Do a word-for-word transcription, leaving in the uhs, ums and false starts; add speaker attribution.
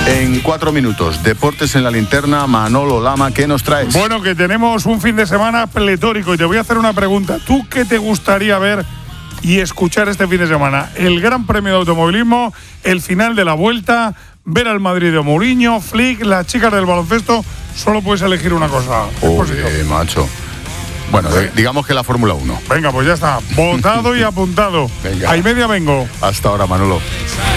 Speaker 1: En cuatro minutos, Deportes en la Linterna, Manolo Lama, ¿qué nos traes?
Speaker 2: Bueno, que tenemos un fin de semana pletórico y te voy a hacer una pregunta. ¿Tú qué te gustaría ver y escuchar este fin de semana? ¿El Gran Premio de Automovilismo, el final de la Vuelta, ver al Madrid de Mourinho, Flick, las chicas del baloncesto? Solo puedes elegir una cosa.
Speaker 1: Oye, macho. Bueno, digamos que la Fórmula uno.
Speaker 2: Venga, pues ya está. Votado y apuntado.
Speaker 1: Venga.
Speaker 2: A y media vengo.
Speaker 1: Hasta ahora, Manolo.